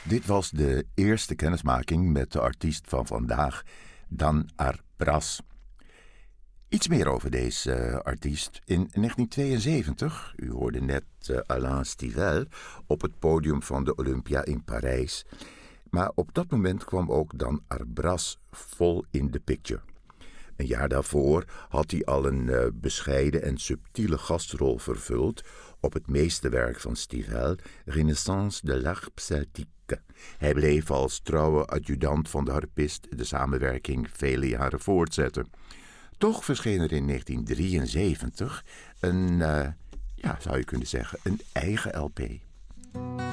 Dit was de eerste kennismaking met de artiest van vandaag, Dan Arbras. Iets meer over deze artiest. In 1972, u hoorde net Alain Stivell op het podium van de Olympia in Parijs. Maar op dat moment kwam ook Dan Arbras vol in the picture. Een jaar daarvoor had hij al een bescheiden en subtiele gastrol vervuld op het meesterwerk van Stivell, Renaissance de l'art celtique. Hij bleef als trouwe adjudant van de harpist de samenwerking vele jaren voortzetten. Toch verscheen er in 1973 zou je kunnen zeggen, een eigen LP.